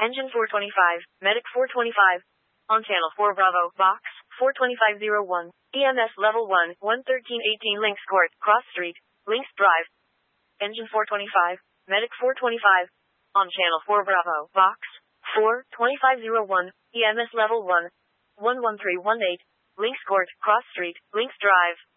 Engine 425, Medic 425. On Channel 4 Bravo, Box 42501. EMS Level 1, 11318 Links Court, Cross Street, Links Drive. Engine 425, Medic 425. On Channel 4 Bravo, Box 42501. EMS Level 1, 11318. Links Court, Cross Street, Links Drive.